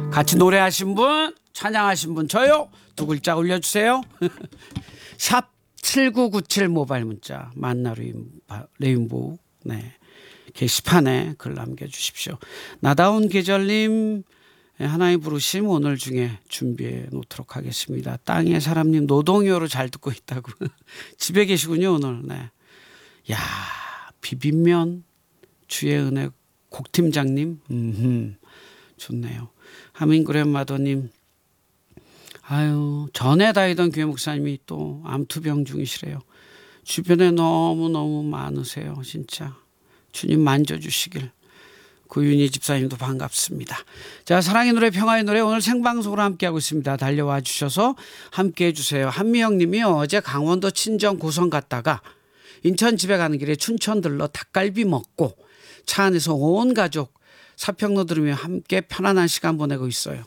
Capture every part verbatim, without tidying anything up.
같이 노래하신 분, 찬양하신 분 저요. 두 글자 올려주세요. 샵 칠구구칠 모바일 문자 만나 레인보우 네. 게시판에 글 남겨주십시오. 나다운 계절님 하나님 부르심 오늘 중에 준비해 놓도록 하겠습니다. 땅의 사람님 노동요로 잘 듣고 있다고. 집에 계시군요 오늘. 네. 야 비빔면 주의 은혜 곡팀장님 음흠, 좋네요. 하민그랜마더님 아유 전에 다니던 교회 목사님이 또 암투병 중이시래요. 주변에 너무너무 많으세요. 진짜 주님 만져주시길. 구윤희 집사님도 반갑습니다. 자, 사랑의 노래 평화의 노래 오늘 생방송으로 함께하고 있습니다. 달려와 주셔서 함께해 주세요. 한미영 님이요. 어제 강원도 친정 고성 갔다가 인천 집에 가는 길에 춘천 들러 닭갈비 먹고 차 안에서 온 가족 사평로 들으며 함께 편안한 시간 보내고 있어요.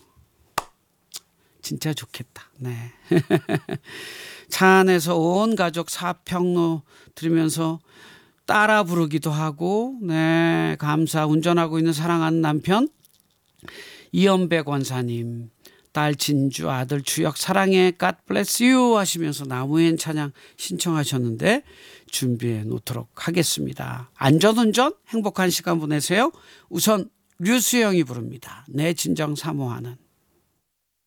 진짜 좋겠다. 네. 차 안에서 온 가족 사평로 들으면서 따라 부르기도 하고, 네, 감사. 운전하고 있는 사랑하는 남편 이연배 권사님, 딸 진주, 아들 주혁 사랑해 God bless you 하시면서 나무엔 찬양 신청하셨는데 준비해 놓도록 하겠습니다. 안전운전 행복한 시간 보내세요. 우선 류수영이 부릅니다. 내 진정 사모하는.